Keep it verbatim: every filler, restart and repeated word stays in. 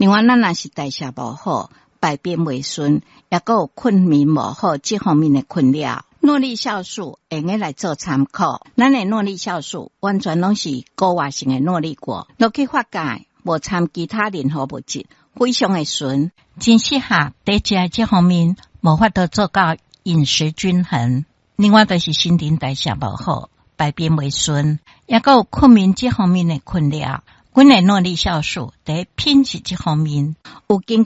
另外，咱若是代谢无好，排便袂顺，也个有困眠无好这方面的困扰。诺丽酵素会用来做参考，咱的诺丽酵素完全拢是高活性的诺丽果，落去发酵，无掺其他任何物质，非常的纯，真适合在食这方面无法度做到饮食均衡。另外，就是新陈代谢无好，排便袂顺，也个有困眠这方面的困扰。阮的诺丽酵素在品质这方面有经